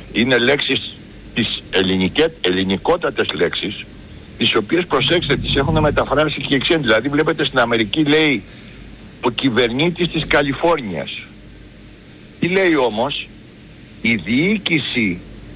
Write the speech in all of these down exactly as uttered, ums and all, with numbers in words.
Είναι λέξεις, τις ελληνικές, ελληνικότατες λέξεις, τις οποίες, προσέξτε, τις έχουν μεταφράσει και εξήν. Δηλαδή βλέπετε στην Αμερική λέει ο κυβερνήτης της Καλιφόρνιας. Τι λέει όμως? Η διοίκηση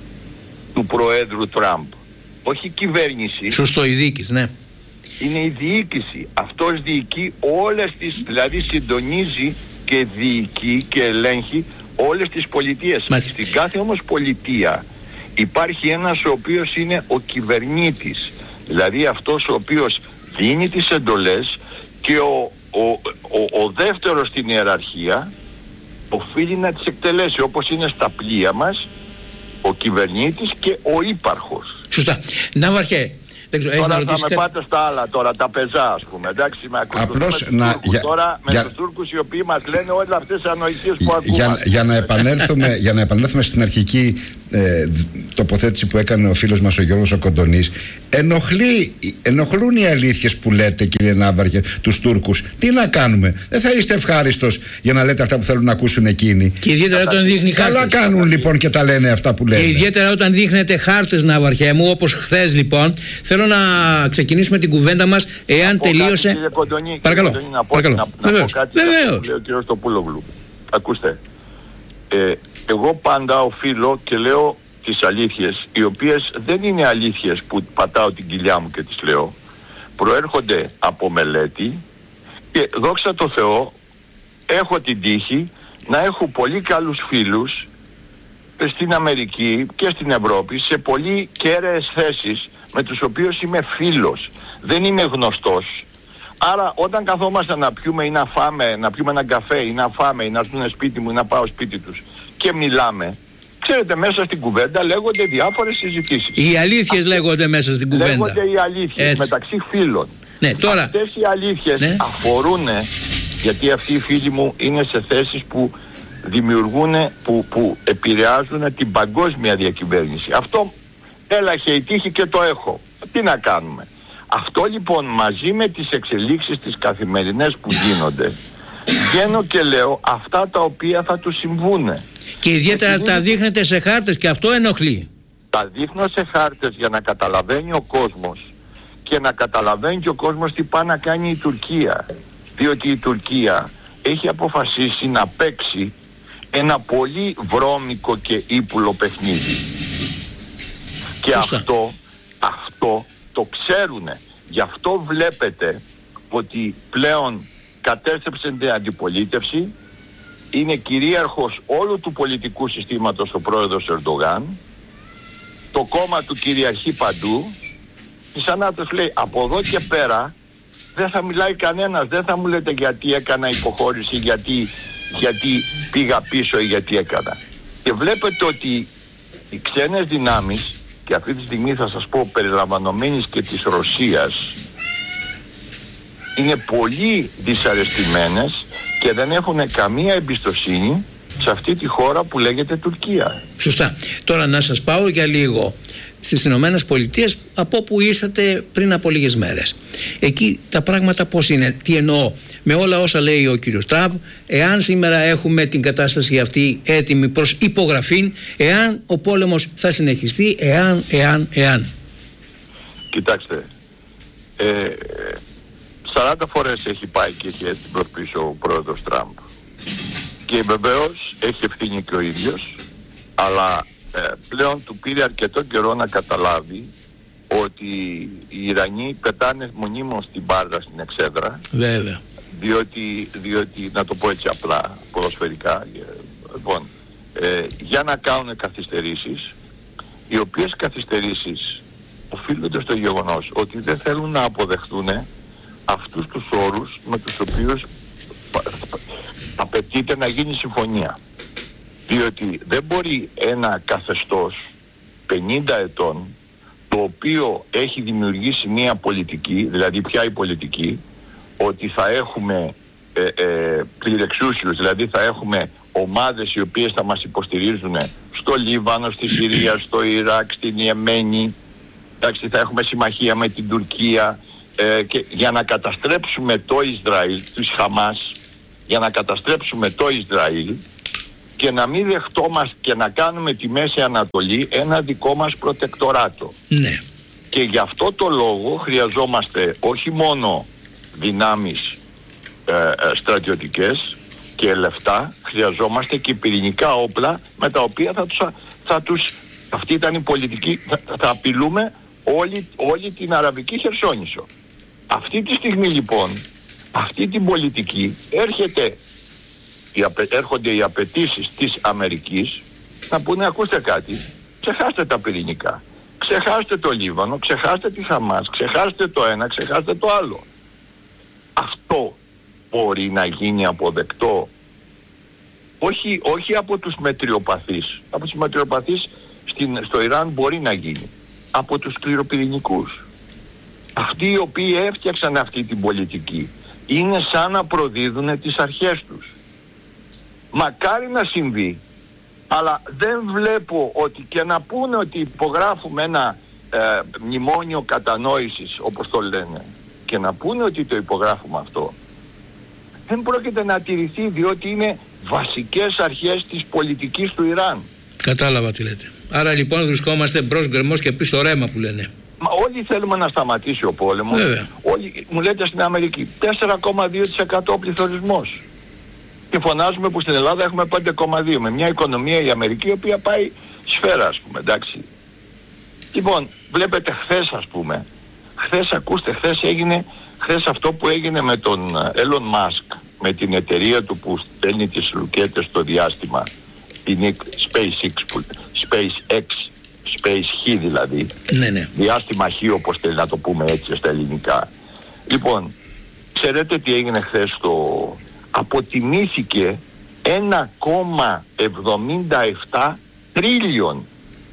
του Προέδρου Τραμπ, όχι κυβέρνηση. Σωστό, η διοίκηση, ναι. Είναι η διοίκηση. Αυτός διοικεί όλες τις, δηλαδή συντονίζει και διοικεί και ελέγχει όλες τις πολιτείες. Μάλιστα. Στην κάθε όμως πολιτεία υπάρχει ένας ο οποίος είναι ο κυβερνήτης, δηλαδή αυτός ο οποίος δίνει τις εντολές, και ο, ο, ο, ο δεύτερος στην ιεραρχία οφείλει να τις εκτελέσει, όπως είναι στα πλοία μας ο κυβερνήτης και ο ύπαρχος. Σωστά. Ναύαρχε, δεν ξέρω, τώρα να θα με πάτε στα άλλα, τώρα τα πεζά, ας πούμε, εντάξει, με ακολουθούμε τους Τούρκους για, τώρα με για, τους Τούρκους οι οποίοι μας λένε όλες αυτές τις ανοησίες που ακούμε. Για, για, να επανέλθουμε, για να επανέλθουμε στην αρχική ε, τοποθέτηση που έκανε ο φίλος μας ο Γιώργος ο Κοντονής, ενοχλεί, ενοχλούν οι αλήθειες που λέτε, κύριε Ναύαρχε, τους Τούρκους. Τι να κάνουμε? Δεν θα είστε ευχάριστος για να λέτε αυτά που θέλουν να ακούσουν εκείνοι. Και ιδιαίτερα όταν δείχνει χάρτες. Καλά κάνουν λοιπόν και τα λένε αυτά που λένε. Και ιδιαίτερα όταν δείχνετε χάρτες, Ναύαρχε μου, όπως χθες λοιπόν. Θέλω να ξεκινήσουμε την κουβέντα μας εάν τελείωσε. Κάτι, Κοντονή, παρακαλώ. Κοντονή, να πω, παρακαλώ. Να, να πω κάτι που λέει ο κ. Στοπούλογλου. Ακούστε. Ε, εγώ πάντα οφείλω και λέω τις αλήθειες, οι οποίες δεν είναι αλήθειες που πατάω την κοιλιά μου και τις λέω. Προέρχονται από μελέτη και δόξα τω Θεώ έχω την τύχη να έχω πολύ καλούς φίλους στην Αμερική και στην Ευρώπη σε πολύ κέραιες θέσεις με τους οποίους είμαι φίλος, δεν είμαι γνωστός. Άρα όταν καθόμαστε να πιούμε ή να φάμε, να πιούμε έναν καφέ ή να φάμε ή να έρθουν σπίτι μου ή να πάω σπίτι τους και μιλάμε, ξέρετε, μέσα στην κουβέντα λέγονται διάφορες συζητήσεις. Οι αλήθειες Αυτές λέγονται μέσα στην κουβέντα. Λέγονται οι αλήθειες έτσι, μεταξύ φίλων. Ναι, τώρα... Αυτές οι αλήθειες ναι. αφορούν, γιατί αυτοί οι φίλοι μου είναι σε θέσεις που δημιουργούν, που, που επηρεάζουν την παγκόσμια διακυβέρνηση. Αυτό έλαχε η τύχη και το έχω. Τι να κάνουμε? Αυτό λοιπόν μαζί με τις εξελίξεις τις καθημερινές που γίνονται, βγαίνω και λέω αυτά τα οποία θα τους συμβούνε. Και ιδιαίτερα τα δείχνετε σε χάρτες και αυτό ενοχλεί. Τα δείχνω σε χάρτες για να καταλαβαίνει ο κόσμος και να καταλαβαίνει και ο κόσμος τι πάει να κάνει η Τουρκία. Διότι η Τουρκία έχει αποφασίσει να παίξει ένα πολύ βρώμικο και ύπουλο παιχνίδι. Και Φωστά. αυτό, αυτό το ξέρουνε. Γι' αυτό βλέπετε ότι πλέον κατέστρεψε την αντιπολίτευση, είναι κυρίαρχος όλου του πολιτικού συστήματος ο πρόεδρος Ερντογάν, το κόμμα του κυριαρχεί παντού, σαν να τους λέει από εδώ και πέρα δεν θα μιλάει κανένας, δεν θα μου λέτε γιατί έκανα υποχώρηση, γιατί, γιατί πήγα πίσω ή γιατί έκανα. Και βλέπετε ότι οι ξένες δυνάμεις, και αυτή τη στιγμή θα σας πω περιλαμβανομένης και της Ρωσίας, είναι πολύ δυσαρεστημένες και δεν έχουν καμία εμπιστοσύνη σε αυτή τη χώρα που λέγεται Τουρκία. Σωστά. Τώρα να σας πάω για λίγο στις Ηνωμένες Πολιτείες, από όπου ήρθατε πριν από λίγες μέρες. Εκεί τα πράγματα πώς είναι? Τι εννοώ? Με όλα όσα λέει ο κύριος Τραμπ, εάν σήμερα έχουμε την κατάσταση αυτή έτοιμη προς υπογραφή, εάν ο πόλεμος θα συνεχιστεί, εάν, εάν, εάν. Κοιτάξτε, ε, σαράντα φορές έχει πάει και έχει έρθει προς πίσω ο πρόεδρος Τραμπ. Και βεβαίως έχει ευθύνη και ο ίδιος, αλλά ε, πλέον του πήρε αρκετό καιρό να καταλάβει ότι οι Ιρανοί πετάνε μονίμως την μπάρδα στην εξέδρα. Βέβαια. Διότι, διότι, να το πω έτσι απλά, ποδοσφαιρικά, λοιπόν, ε, για να κάνουν καθυστερήσεις, οι οποίες καθυστερήσεις οφείλονται στο γεγονός ότι δεν θέλουν να αποδεχτούν αυτούς τους όρους με τους οποίους απαιτείται να γίνει συμφωνία. Διότι δεν μπορεί ένα καθεστώς πενήντα ετών, το οποίο έχει δημιουργήσει μια πολιτική, δηλαδή πια η πολιτική, ότι θα έχουμε ε, ε, πληρεξούσιους, δηλαδή θα έχουμε ομάδες οι οποίες θα μας υποστηρίζουν στο Λίβανο, στη Συρία, στο Ιράκ, στην Ιεμένη, εντάξει, θα έχουμε συμμαχία με την Τουρκία, ε, και για να καταστρέψουμε το Ισραήλ, τους Χαμάς, για να καταστρέψουμε το Ισραήλ, και να μην δεχτόμαστε και να κάνουμε τη Μέση Ανατολή ένα δικό μας προτεκτοράτο. Ναι. Και γι' αυτό το λόγο χρειαζόμαστε όχι μόνο δυνάμεις ε, ε, στρατιωτικές και λεφτά, χρειαζόμαστε και πυρηνικά όπλα με τα οποία θα τους, θα τους αυτή ήταν η πολιτική, θα, θα απειλούμε όλη, όλη την Αραβική Χερσόνησο. Αυτή τη στιγμή λοιπόν, αυτή την πολιτική έρχεται, οι, έρχονται οι απαιτήσεις της Αμερικής να πούνε, ακούστε κάτι, ξεχάστε τα πυρηνικά, ξεχάστε το Λίβανο, ξεχάστε τη Χαμάς, ξεχάστε το ένα, ξεχάστε το άλλο. Αυτό μπορεί να γίνει αποδεκτό όχι, όχι από τους μετριοπαθείς, από τους μετριοπαθείς στην, στο Ιράν μπορεί να γίνει, από τους σκληροπυρηνικούς. Αυτοί οι οποίοι έφτιαξαν αυτή την πολιτική είναι σαν να προδίδουν τις αρχές τους. Μακάρι να συμβεί, αλλά δεν βλέπω ότι και να πούνε ότι υπογράφουμε ένα ε, μνημόνιο κατανόησης, όπως το λένε, και να πούνε ότι το υπογράφουμε αυτό, δεν πρόκειται να τηρηθεί, διότι είναι βασικές αρχές της πολιτικής του Ιράν. Κατάλαβα τι λέτε. Άρα λοιπόν βρισκόμαστε μπρος γκρεμός και πίσω ρέμα που λένε. Μα όλοι θέλουμε να σταματήσει ο πόλεμος. Βέβαια. Όλοι, μου λέτε στην Αμερική τέσσερα κόμμα δύο τοις εκατό πληθωρισμός. Και φωνάζουμε που στην Ελλάδα έχουμε πέντε κόμμα δύο με μια οικονομία η Αμερική η οποία πάει σφαίρα, ας πούμε, εντάξει. Λοιπόν, βλέπετε χθες, ας πούμε, χθες ακούστε, χθες έγινε, χθες αυτό που έγινε με τον Elon Musk, με την εταιρεία του που στέλνει τις ρουκέτες στο διάστημα, την SpaceX, SpaceX, Space X δηλαδή, ναι, ναι. διάστημα Χ όπως θέλει να το πούμε έτσι στα ελληνικά. Λοιπόν, ξέρετε τι έγινε χθες? Το αποτιμήθηκε ένα κόμμα εβδομήντα επτά τρίλιον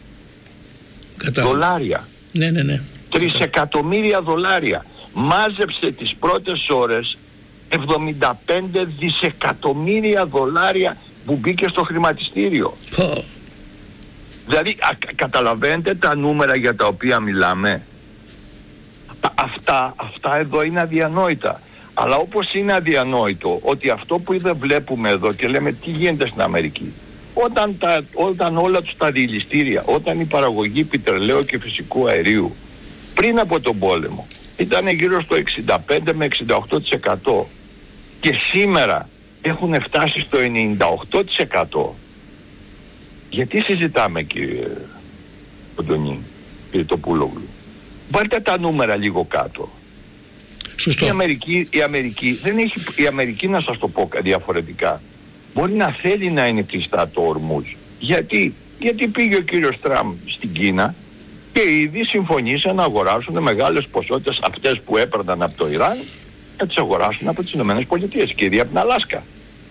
δολάρια. Ναι, ναι, ναι. Τρισεκατομμύρια δολάρια. Μάζεψε τις πρώτες ώρες εβδομήντα πέντε δισεκατομμύρια δολάρια που μπήκε στο χρηματιστήριο. Oh. Δηλαδή, α, καταλαβαίνετε τα νούμερα για τα οποία μιλάμε? Αυτά, αυτά εδώ είναι αδιανόητα. Αλλά όπως είναι αδιανόητο ότι αυτό που δεν βλέπουμε εδώ και λέμε τι γίνεται στην Αμερική, όταν, τα, όταν όλα τους τα διελιστήρια, όταν η παραγωγή πετρελαίου και φυσικού αερίου πριν από τον πόλεμο ήταν γύρω στο εξήντα πέντε με εξήντα οκτώ τοις εκατό και σήμερα έχουν φτάσει στο ενενήντα οκτώ τοις εκατό. Γιατί συζητάμε, κύριε Κοντονή, κύριε Τοπούλογλου? Βάλτε τα νούμερα λίγο κάτω. Σωστό. Η Αμερική, η Αμερική δεν έχει, η Αμερική, να σας το πω διαφορετικά, μπορεί να θέλει να είναι κλειστά το Ορμούζ. Γιατί? Γιατί πήγε ο κύριος Τραμπ στην Κίνα και ήδη συμφωνήσαν να αγοράσουν μεγάλες ποσότητες αυτές που έπαιρναν από το Ιράν, να τις αγοράσουν από τις Ηνωμένες Πολιτείες και ήδη από την Αλάσκα.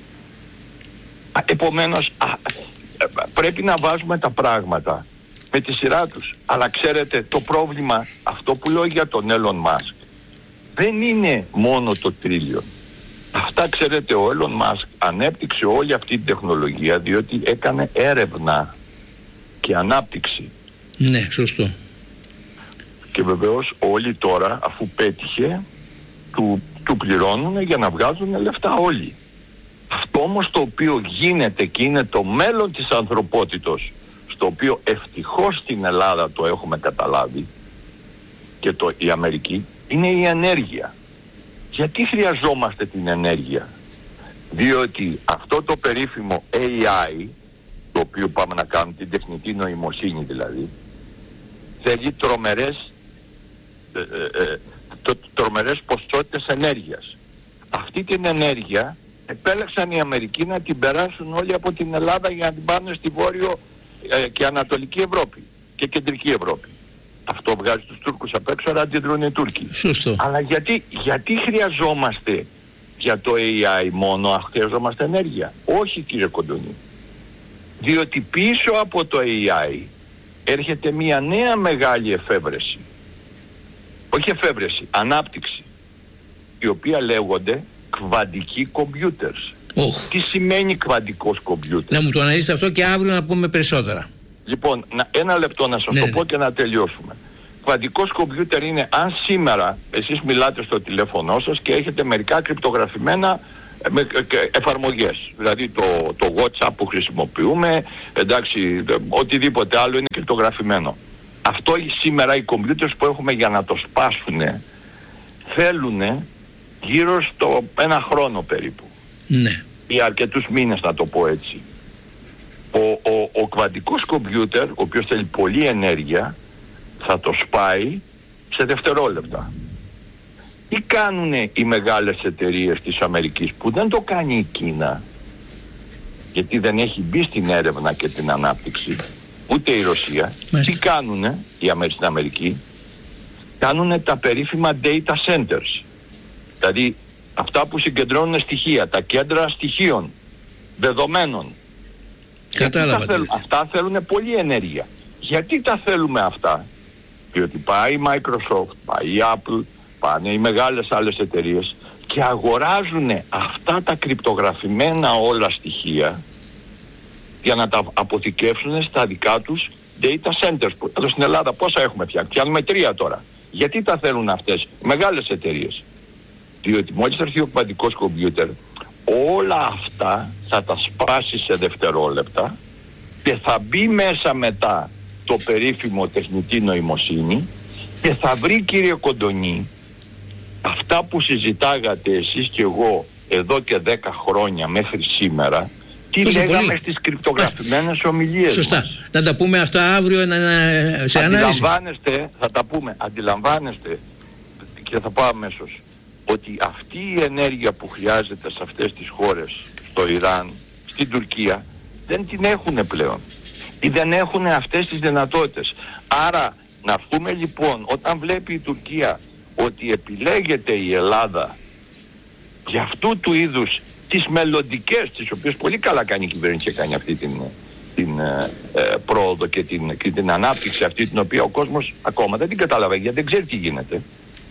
Επομένως, α, πρέπει να βάζουμε τα πράγματα με τη σειρά τους. Αλλά ξέρετε, το πρόβλημα, αυτό που λέω για τον Elon Musk, δεν είναι μόνο το τρίλιον. Αυτά, ξέρετε, ο Elon Musk ανέπτυξε όλη αυτή την τεχνολογία διότι έκανε έρευνα και ανάπτυξη. Ναι, σωστό. Και βεβαίως όλοι τώρα, αφού πέτυχε, του, του πληρώνουν για να βγάζουν λεφτά όλοι. Αυτό όμως το οποίο γίνεται και είναι το μέλλον της ανθρωπότητος, στο οποίο ευτυχώς στην Ελλάδα το έχουμε καταλάβει και το, η Αμερική, είναι η ενέργεια. Γιατί χρειαζόμαστε την ενέργεια? Διότι αυτό το περίφημο έι άι, το οποίο πάμε να κάνουμε, την τεχνητή νοημοσύνη δηλαδή, θέλει τρομερές, ε, ε, το, τρομερές ποσότητες ενέργειας. Αυτή την ενέργεια επέλεξαν οι Αμερικοί να την περάσουν όλοι από την Ελλάδα για να την πάνε στη Βόρειο ε, και Ανατολική Ευρώπη και Κεντρική Ευρώπη. Αυτό βγάζει τους Τούρκους απ' έξω, αλλά αντιδρούν οι Τούρκοι. Σωστό. Αλλά γιατί, γιατί χρειαζόμαστε για το έι άι μόνο, χρειαζόμαστε ενέργεια? Όχι, κύριε Κοντονή. Διότι πίσω από το έι άι έρχεται μια νέα μεγάλη εφεύρεση. Όχι εφεύρεση, ανάπτυξη. Η οποία λέγονται κβαντικοί κομπιούτερς. Oh. Τι σημαίνει κβαντικός κομπιούτερ? Να μου το αναλύσετε αυτό και αύριο να πούμε περισσότερα. Λοιπόν, να, ένα λεπτό να σας ναι, το ναι. πω και να τελειώσουμε. Κβαντικός κομπιούτερ είναι αν σήμερα εσείς μιλάτε στο τηλέφωνό σας και έχετε μερικά κρυπτογραφημένα με εφαρμογές. Δηλαδή το, το WhatsApp που χρησιμοποιούμε, εντάξει, οτιδήποτε άλλο είναι κρυπτογραφημένο. Αυτό σήμερα οι κομπιούτερς που έχουμε για να το σπάσουν θέλουν γύρω στο ένα χρόνο περίπου. Ναι. Ή αρκετούς μήνες, να το πω έτσι. Ο, ο, ο κβαντικός κομπιούτερ, ο οποίος θέλει πολλή ενέργεια, θα το σπάει σε δευτερόλεπτα. Τι κάνουν οι μεγάλες εταιρείες της Αμερικής που δεν το κάνει η Κίνα, γιατί δεν έχει μπει στην έρευνα και την ανάπτυξη, ούτε η Ρωσία. Μάλιστα. Τι κάνουνε οι Αμερικοί στην Αμερική? Κάνουνε τα περίφημα data centers, δηλαδή αυτά που συγκεντρώνουν στοιχεία, τα κέντρα στοιχείων, δεδομένων. Κατάλαβα. Θέλουν, αυτά θέλουν πολλή ενέργεια. Γιατί τα θέλουμε αυτά? Διότι πάει η Microsoft, πάει η Apple, πάνε οι μεγάλες άλλες εταιρείες και αγοράζουν αυτά τα κρυπτογραφημένα όλα στοιχεία για να τα αποθηκεύσουν στα δικά τους data centers. Εδώ στην Ελλάδα πόσα έχουμε φτιάξει? Φτιάχνουμε τρία τώρα. Γιατί τα θέλουν αυτές οι μεγάλες εταιρείες? Διότι μόλις θα έρθει ο κβαντικός κομπιούτερ, όλα αυτά θα τα σπάσει σε δευτερόλεπτα και θα μπει μέσα μετά το περίφημο τεχνητή νοημοσύνη και θα βρει, κύριε Κοντονή, αυτά που συζητάγατε εσείς και εγώ εδώ και δέκα χρόνια μέχρι σήμερα, τι Τόσο λέγαμε πολύ. στις κρυπτογραφημένες ομιλίες. Σωστά. Μας. Να τα πούμε αυτά αύριο να, σε ανάλυση. Αντιλαμβάνεστε, θα τα πούμε, αντιλαμβάνεστε, και θα πάω αμέσως, ότι αυτή η ενέργεια που χρειάζεται σε αυτές τις χώρες, στο Ιράν, στην Τουρκία, δεν την έχουν πλέον. Ή δεν έχουν αυτές τις δυνατότητες. Άρα να πούμε λοιπόν, όταν βλέπει η Τουρκία ότι επιλέγεται η Ελλάδα για αυτού του είδους τις μελλοντικές, τις οποίες πολύ καλά κάνει η κυβέρνηση και κάνει αυτή την, την ε, ε, πρόοδο και την, και την ανάπτυξη αυτή, την οποία ο κόσμος ακόμα δεν την καταλαβαίνει, γιατί δεν ξέρει τι γίνεται.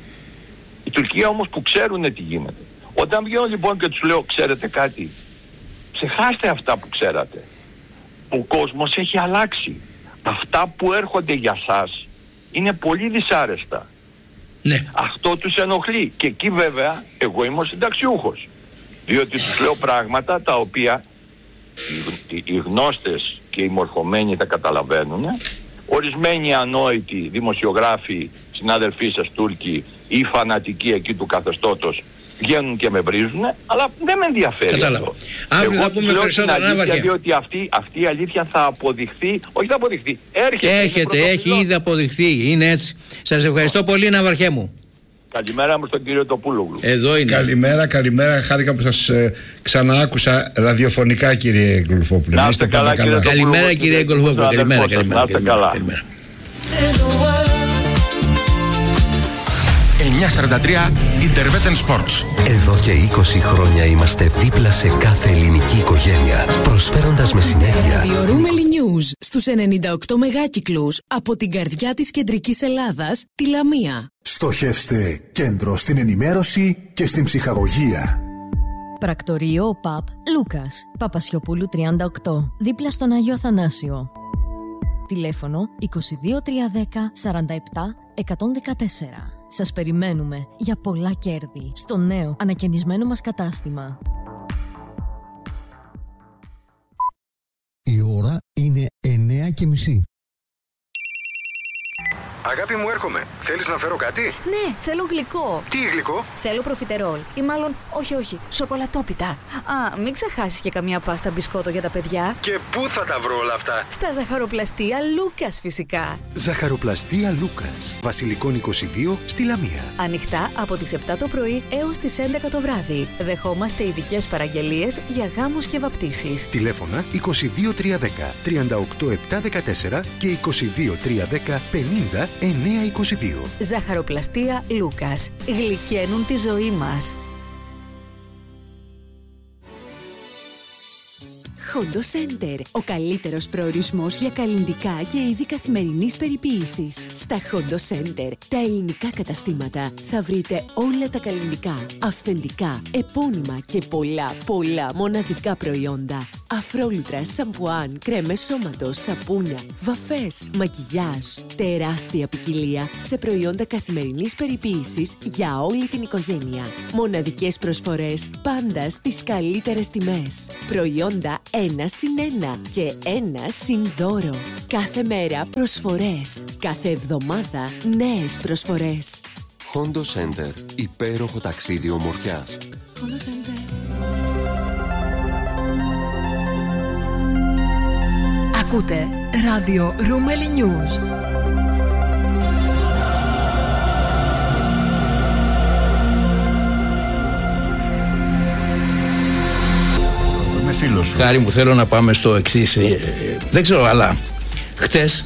Η Τουρκία όμως που ξέρουν τι γίνεται. Όταν βγαίνω λοιπόν και τους λέω, ξέρετε κάτι, ξεχάστε αυτά που ξέρατε. Ο κόσμος έχει αλλάξει. Αυτά που έρχονται για σας είναι πολύ δυσάρεστα. Ναι. Αυτό τους ενοχλεί. Και εκεί βέβαια εγώ είμαι ο συνταξιούχος. Διότι τους λέω πράγματα τα οποία οι, οι γνώστες και οι μορφωμένοι τα καταλαβαίνουν. Ορισμένοι ανόητοι δημοσιογράφοι, συνάδελφοί σας Τούρκοι ή φανατικοί εκεί του καθεστώτος βγαίνουν και με βρίζουν, αλλά δεν με ενδιαφέρει. Κατάλαβα. Αύριο θα πούμε περισσότερα, Ναύαρχε. Διότι αυτή, αυτή η αλήθεια θα αποδειχθεί, όχι θα αποδειχθεί, έρχεται. Έρχεται, έχει ήδη αποδειχθεί, είναι έτσι. Σας ευχαριστώ πολύ, Ναύαρχέ μου. Καλημέρα μου στον κύριο Τοπούλογλου. Εδώ είναι. Καλημέρα, καλημέρα. Χάρηκα που σας ε, ξαναάκουσα ραδιοφωνικά, κύριε Γκολουφόπουλε. Να είστε καλά, κύριε Τοπούλογλου. Καλημέρα, κύριε Γκολουφόπουλε. Καλημέρα, καλημέρα. Να είστε καλά. εννιακόσια σαράντα τρία Interveten Sports. Εδώ και είκοσι χρόνια είμαστε δίπλα σε κάθε ελληνική οικογένεια, προσφέροντας με συνέπεια Ραδιορούμελη News στους ενενήντα οκτώ μεγάκυκλους από την καρδιά της κεντρικής Ελλάδας, τη Λαμία. Στοχεύστε κέντρο στην ενημέρωση και στην ψυχαγωγία. Πρακτορείο ΠΑΠ Λούκας, Παπασιοπούλου τριάντα οκτώ, δίπλα στον Άγιο Αθανάσιο. Τηλέφωνο είκοσι δύο τριακόσια δέκα σαράντα επτά εκατόν δεκατέσσερα. Σας περιμένουμε για πολλά κέρδη στο νέο ανακαινισμένο μας κατάστημα. Η ώρα είναι εννιά και μισή. Αγάπη μου, έρχομαι. Θέλεις να φέρω κάτι? Ναι, θέλω γλυκό. Τι γλυκό? Θέλω προφιτερόλ. Ή μάλλον, όχι, όχι, σοκολατόπιτα. Α, μην ξεχάσεις και καμία πάστα μπισκότο για τα παιδιά. Και πού θα τα βρω όλα αυτά? Στα ζαχαροπλαστεία Λούκας, φυσικά. Ζαχαροπλαστεία Λούκας, Βασιλικών είκοσι δύο, στη Λαμία. Ανοιχτά από τις επτά το πρωί έως τις έντεκα το βράδυ. Δεχόμαστε ειδικές παραγγελίες για γάμους και βαπτίσεις. Τηλέφωνα είκοσι δύο τριακόσια δέκα τριάντα οκτώ επτακόσια δεκατέσσερα και είκοσι δύο τριακόσια δέκα πενήντα εννιακόσια είκοσι δύο. Ζαχαροπλαστεία Λούκας. Γλυκαίνουν τη ζωή μας. Hondo Center. Ο καλύτερος προορισμός για καλλυντικά και είδη καθημερινής περιποίησης. Στα Hondo Center, τα ελληνικά καταστήματα, θα βρείτε όλα τα καλλυντικά, αυθεντικά, επώνυμα και πολλά, πολλά μοναδικά προϊόντα. Αφρόλουτρα, σαμπουάν, κρέμες σώματος, σαπούνια, βαφές, μακιγιάζ. Τεράστια ποικιλία σε προϊόντα καθημερινής περιποίησης για όλη την οικογένεια. Μοναδικές προσφορές πάντα στις καλύτερες τιμές. Προϊόντα ένα συν ένα και ένα συν δώρο. Κάθε μέρα προσφορές. Κάθε εβδομάδα νέες προσφορές. Hondo Center. Υπέροχο ταξίδι ομορφιάς. Hondo Center. Ακούτε ράδιο Ρούμελι News. Χάρη μου, θέλω να πάμε στο εξής. Ε, δεν ξέρω, αλλά χτες,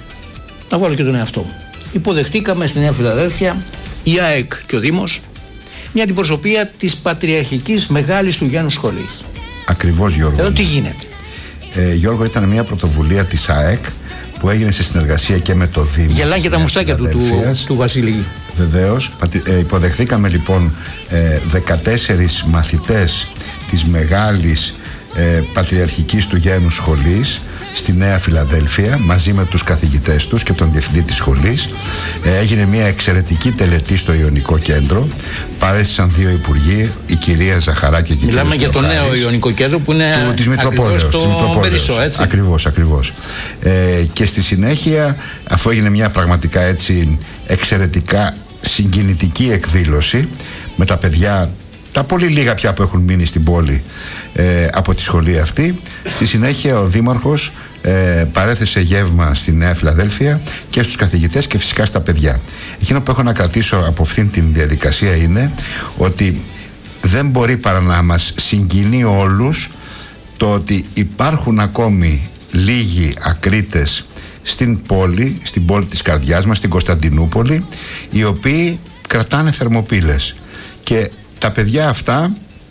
να βάλω και τον εαυτό μου, υποδεχτήκαμε στη Νέα Φιλαδέλφια, η ΑΕΚ και ο Δήμος, μια αντιπροσωπεία της πατριαρχικής μεγάλης του Γιάννου σχολής. Ακριβώς, Γιώργο. Εδώ τι γίνεται? Ε, Γιώργο, ήταν μια πρωτοβουλία της ΑΕΚ που έγινε σε συνεργασία και με το Δήμο. Γελάνε και τα μουστάκια του, του, του Βασίλη. Βεβαίως. Ε, υποδεχθήκαμε λοιπόν ε, δεκατέσσερις μαθητές της μεγάλης ε, πατριαρχικής του Γένου σχολής στη Νέα Φιλαδέλφια, μαζί με τους καθηγητές τους και τον διευθυντή της σχολής. Ε, έγινε μια εξαιρετική τελετή στο Ιωνικό Κέντρο. Παρέστησαν δύο υπουργοί, η κυρία Ζαχαράκη και η Μιλάμε για το νέο Ιωνικό Κέντρο που είναι του, της Μητροπόλεως, το της Μητροπόλεως. Περισσό, έτσι. Ακριβώς, ακριβώς. Ε, και στη συνέχεια, αφού έγινε μια πραγματικά έτσι εξαιρετικά συγκινητική εκδήλωση με τα παιδιά, τα πολύ λίγα πια που έχουν μείνει στην πόλη ε, από τη σχολή αυτή, στη συνέχεια ο Δήμαρχος ε, παρέθεσε γεύμα στη Νέα Φιλαδέλφια και στους καθηγητές και φυσικά στα παιδιά. Εκείνο που έχω να κρατήσω από αυτήν την διαδικασία είναι ότι δεν μπορεί παρά να μας συγκινεί όλους το ότι υπάρχουν ακόμη λίγοι ακρίτες στην πόλη, στην πόλη της καρδιάς μας, στην Κωνσταντινούπολη, οι οποίοι κρατάνε θερμοπύλες. Και τα παιδιά αυτά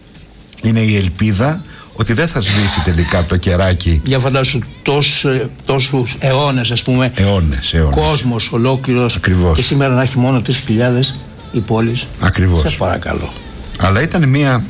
είναι η ελπίδα ότι δεν θα σβήσει τελικά το κεράκι. Για φαντάσου τόσους, τόσους αιώνες, ας πούμε, αιώνες, αιώνες. Κόσμος ολόκληρος. Ακριβώς. Και σήμερα να έχει μόνο τρεις χιλιάδες η πόλη. Ακριβώς. Σε παρακαλώ. Αλλά ήταν μια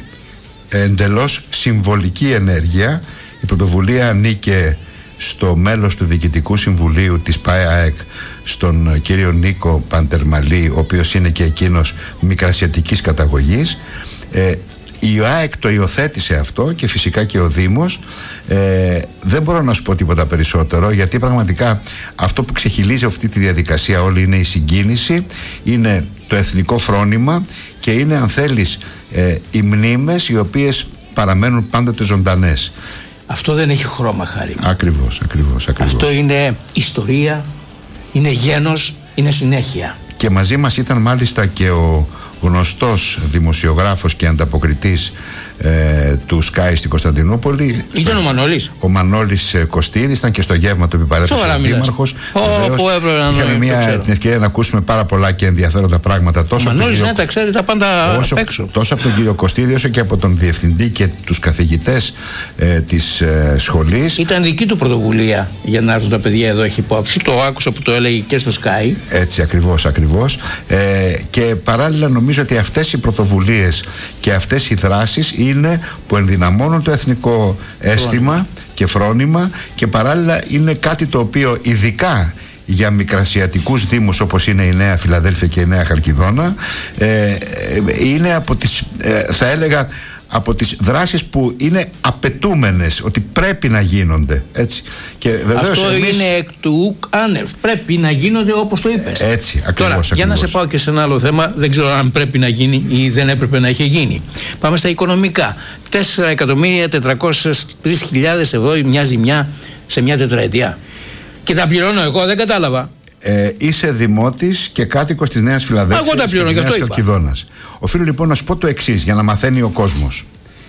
εντελώς συμβολική ενέργεια. Η πρωτοβουλία ανήκε στο μέλος του Διοικητικού Συμβουλίου της ΠΑΕΑΕΚ, στον κύριο Νίκο Παντερμαλή, ο οποίος είναι και εκείνος μικρασιατικής καταγωγής. ε, η ΑΕΚ το υιοθέτησε αυτό και φυσικά και ο Δήμος. ε, δεν μπορώ να σου πω τίποτα περισσότερο, γιατί πραγματικά αυτό που ξεχυλίζει αυτή τη διαδικασία όλη είναι η συγκίνηση, είναι το εθνικό φρόνημα και είναι, αν θέλεις, ε, οι μνήμες οι οποίες παραμένουν πάντοτε ζωντανές. Αυτό δεν έχει χρώμα, Χάρη. Ακριβώς, ακριβώς, ακριβώς. Αυτό είναι ιστορία, είναι γένος, είναι συνέχεια. Και μαζί μας ήταν μάλιστα και ο γνωστός δημοσιογράφος και ανταποκριτής ε, του Sky στην Κωνσταντινούπολη. Ήταν ο Μανώλης. Ο Μανώλης Κωστίδης, ήταν και στο γεύμα του επιπαρέθεσε ο Δήμαρχος. Είχαμε μια, την ευκαιρία να ακούσουμε πάρα πολλά και ενδιαφέροντα πράγματα. Τόσο ο Μανώλης κύριο, ναι, τα ξέρει τα πάντα όσο, έξω. Τόσο από τον κύριο Κωστίδη όσο και από τον διευθυντή και τους καθηγητές ε, της ε, σχολής. Ήταν δική του πρωτοβουλία για να έρθουν τα παιδιά εδώ, έχει υπόψη. Το άκουσα που το έλεγε και στο Sky. Έτσι ακριβώς, ακριβώς. Ε, και παράλληλα νομίζω ότι αυτές οι πρωτοβουλίες και αυτές οι δράσεις είναι που ενδυναμώνουν το εθνικό αίσθημα φρόνημα. και φρόνημα, και παράλληλα είναι κάτι το οποίο ειδικά για μικρασιατικούς δήμους όπως είναι η Νέα Φιλαδέλφια και η Νέα Χαλκιδόνα ε, είναι από τις, ε, θα έλεγα, από τις δράσεις που είναι απαιτούμενες, ότι πρέπει να γίνονται, έτσι. Και βεβαίως αυτό εμείς... είναι εκ του ουκ άνευ. Πρέπει να γίνονται όπως το είπες. Έτσι, ακριβώς. Τώρα, ακριβώς. για να σε πάω και σε ένα άλλο θέμα, δεν ξέρω αν πρέπει να γίνει ή δεν έπρεπε να είχε γίνει. Πάμε στα οικονομικά. τέσσερα εκατομμύρια τετρακόσιες τρεις χιλιάδες ευρώ μια ζημιά σε μια τετραετία. Και τα πληρώνω εγώ, δεν κατάλαβα. Ε, είσαι δημότης και κάτοικος της Νέας Φιλαδέλφειας και της Νέας Χαλκιδόνας. Οφείλω λοιπόν να σου πω το εξής για να μαθαίνει ο κόσμος.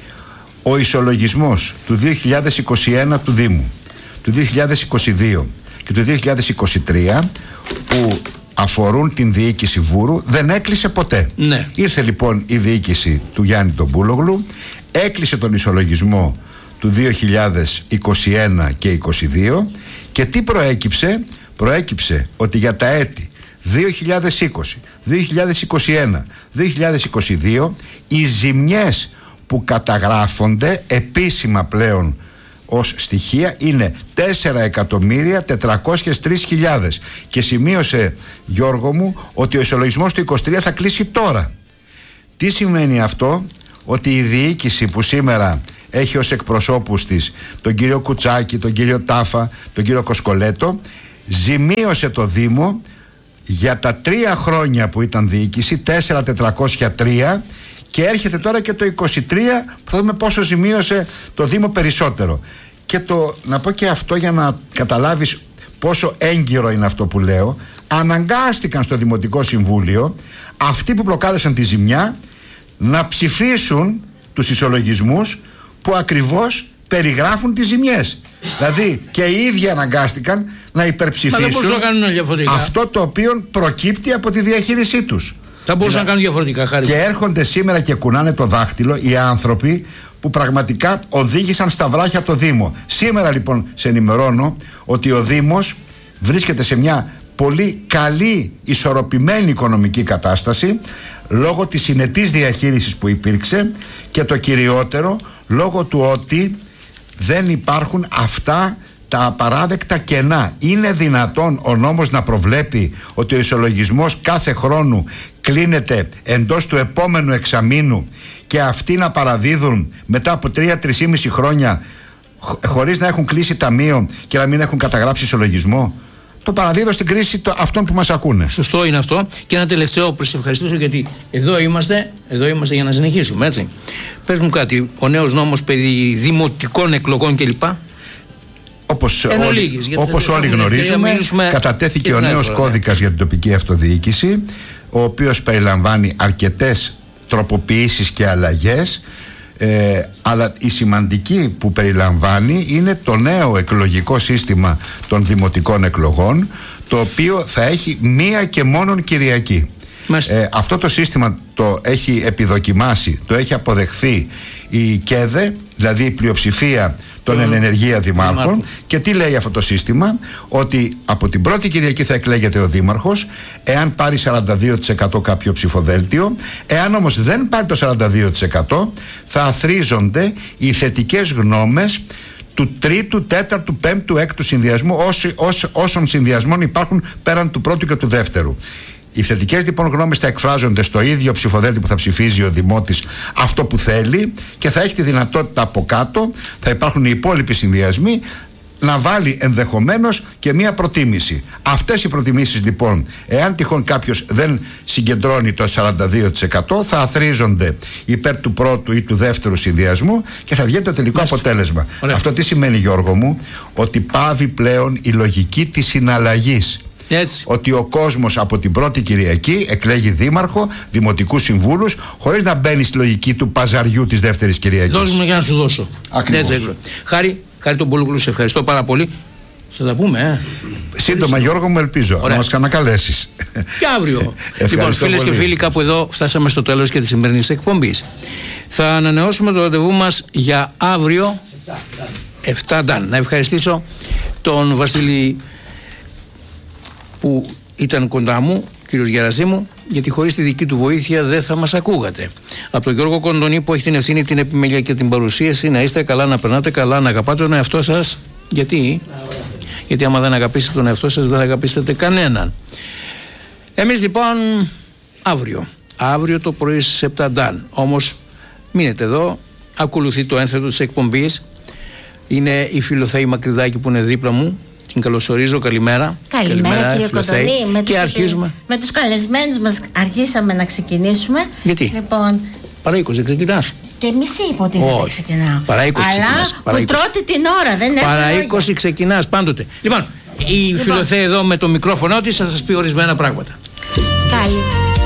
Ο ισολογισμός του δύο χιλιάδες είκοσι ένα του Δήμου, του δύο χιλιάδες είκοσι δύο και του δύο χιλιάδες είκοσι τρία που αφορούν την διοίκηση Βούρου δεν έκλεισε ποτέ. Ναι. Ήρθε λοιπόν η διοίκηση του Γιάννη τον Μπούλογλου, έκλεισε τον ισολογισμό του δύο χιλιάδες είκοσι ένα και είκοσι δύο. Και τι προέκυψε? Προέκυψε ότι για τα έτη δύο χιλιάδες είκοσι, δύο χιλιάδες είκοσι ένα, δύο χιλιάδες είκοσι δύο οι ζημιές που καταγράφονται επίσημα πλέον ως στοιχεία είναι τέσσερα εκατομμύρια τετρακόσιες τρεις χιλιάδες. Και σημείωσε, Γιώργο μου, ότι ο ισολογισμός του είκοσι τρία θα κλείσει τώρα. Τι σημαίνει αυτό? Ότι η διοίκηση που σήμερα έχει ως εκπροσώπους της τον κύριο Κουτσάκη, τον κύριο Τάφα, τον κύριο Κοσκολέτο, ζημίωσε το Δήμο για τα τρία χρόνια που ήταν διοίκηση, τέσσερα χιλιάδες τετρακόσια τρία, και έρχεται τώρα και το είκοσι τρία που θα δούμε πόσο ζημίωσε το Δήμο περισσότερο. Και το, να πω και αυτό για να καταλάβεις πόσο έγκυρο είναι αυτό που λέω, αναγκάστηκαν στο Δημοτικό Συμβούλιο αυτοί που προκάλεσαν τη ζημιά να ψηφίσουν τους ισολογισμούς που ακριβώς περιγράφουν τις ζημιές. Δηλαδή και οι ίδιοι αναγκάστηκαν να υπερψηφίσουν αυτό το οποίο προκύπτει από τη διαχείρισή τους. Θα μπορούσαν να κάνουν διαφορετικά, χάρη. Και έρχονται σήμερα και κουνάνε το δάχτυλο οι άνθρωποι που πραγματικά οδήγησαν στα βράχια το Δήμο. Σήμερα λοιπόν σε ενημερώνω ότι ο Δήμος βρίσκεται σε μια πολύ καλή, ισορροπημένη οικονομική κατάσταση λόγω της συνετής διαχείρισης που υπήρξε, και το κυριότερο λόγω του ότι δεν υπάρχουν αυτά τα απαράδεκτα κενά. Είναι δυνατόν ο νόμος να προβλέπει ότι ο ισολογισμός κάθε χρόνου κλείνεται εντός του επόμενου εξαμήνου και αυτοί να παραδίδουν μετά από τρία με τρία και μισό χρόνια χωρίς να έχουν κλείσει ταμείο και να μην έχουν καταγράψει ισολογισμό? Το παραδίδω στην κρίση το, αυτών που μας ακούνε. Σωστό είναι αυτό. Και ένα τελευταίο που σε ευχαριστήσω, γιατί εδώ είμαστε, εδώ είμαστε για να συνεχίσουμε, έτσι. Πες μου κάτι, ο νέος νόμος περί δημοτικών εκλογών κλπ. Όπως όλοι, ολίγης, όπως όλοι γνωρίζουμε, κατατέθηκε και ο νέος τώρα, κώδικας, ναι, για την τοπική αυτοδιοίκηση, ο οποίος περιλαμβάνει αρκετές τροποποιήσεις και αλλαγές, ε, αλλά η σημαντική που περιλαμβάνει είναι το νέο εκλογικό σύστημα των δημοτικών εκλογών, το οποίο θα έχει μία και μόνον Κυριακή. Ε, αυτό το σύστημα το έχει επιδοκιμάσει, το έχει αποδεχθεί η ΚΕΔΕ, δηλαδή η πλειοψηφία των mm. ενεργεία δημάρχων. Δημάρχου. Και τι λέει αυτό το σύστημα? Ότι από την πρώτη Κυριακή θα εκλέγεται ο δήμαρχος, εάν πάρει σαράντα δύο τοις εκατό κάποιο ψηφοδέλτιο. Εάν όμως δεν πάρει το σαράντα δύο τοις εκατό, θα αθροίζονται οι θετικές γνώμες του τρίτου, τέταρτου, πέμπτου, έκτου συνδυασμού, όσοι, όσοι, όσων συνδυασμών υπάρχουν πέραν του πρώτου και του δεύτερου. Οι θετικές λοιπόν γνώμες θα εκφράζονται στο ίδιο ψηφοδέλτιο που θα ψηφίζει ο δημότης αυτό που θέλει, και θα έχει τη δυνατότητα από κάτω, θα υπάρχουν οι υπόλοιποι συνδυασμοί, να βάλει ενδεχομένως και μία προτίμηση. Αυτές οι προτιμήσεις λοιπόν, εάν τυχόν κάποιος δεν συγκεντρώνει το σαράντα δύο τοις εκατό, θα αθροίζονται υπέρ του πρώτου ή του δεύτερου συνδυασμού και θα βγει το τελικό Μάλιστα. αποτέλεσμα. Ωραία. Αυτό τι σημαίνει, Γιώργο μου? Ότι πάβει πλέον η λογική της συναλλαγής. Έτσι. Ότι ο κόσμος από την πρώτη Κυριακή εκλέγει δήμαρχο, δημοτικούς συμβούλους, χωρίς να μπαίνει στη λογική του παζαριού της δεύτερης Κυριακής. Δώσ' μου για να σου δώσω. Ακριβώς. Έτσι, Χάρη, Χάρη τον Πολούκλου, σε ευχαριστώ πάρα πολύ. Θα τα πούμε, ε. Σύντομα, Γιώργο μου, ελπίζω. Ωραία. Να μας ξανακαλέσεις. Και αύριο. Λοιπόν, φίλες και φίλοι, κάπου εδώ φτάσαμε στο τέλος και της σημερινής εκπομπής. Θα ανανεώσουμε το ραντεβού μας για αύριο εφτά νταν. Να ευχαριστήσω τον Βασίλη που ήταν κοντά μου, κύριος Γερασίμου, γιατί χωρίς τη δική του βοήθεια δεν θα μας ακούγατε. Από τον Γιώργο Κοντονή που έχει την ευθύνη, την επιμέλεια και την παρουσίαση, να είστε καλά, να περνάτε καλά, να αγαπάτε τον εαυτό σας. Γιατί? Γιατί άμα δεν αγαπήσετε τον εαυτό σας, δεν αγαπήσετε κανέναν. Εμείς λοιπόν αύριο, αύριο το πρωί στις επτά νταν. Όμως μείνετε εδώ, ακολουθεί το ένθετο της εκπομπής. Είναι η Φιλοθέη Μακρυδάκη που είναι δίπλα μου. Την καλωσορίζω, καλημέρα. Καλημέρα, καλημέρα κύριε Κοντονή. Με, και αρχίζουμε. με τους καλεσμένους μας αρχίσαμε να ξεκινήσουμε. Γιατί? Λοιπόν, παρά είκοσι δεν ξεκινάς? Και μισή υποτίθεται ξεκινάω. Παρά είκοσι Αλλά ξεκινάς. Παρά που τρώτε την ώρα, δεν έχω. Παρά είκοσι ξεκινάς πάντοτε. Λοιπόν, η λοιπόν. Φιλοθέη εδώ με το μικρόφωνο της θα σας πει ορισμένα πράγματα. Καλή.